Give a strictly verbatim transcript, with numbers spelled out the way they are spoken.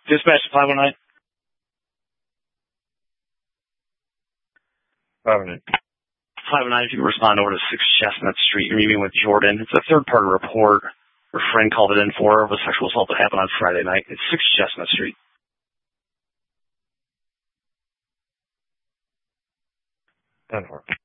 Dispatch five one nine. five one nine. five one nine, if you can respond over to six Chestnut Street. You're meeting with Jordan. It's a third-party report. Her friend called it in for of a sexual assault that happened on Friday night. It's six Chestnut Street. ten four.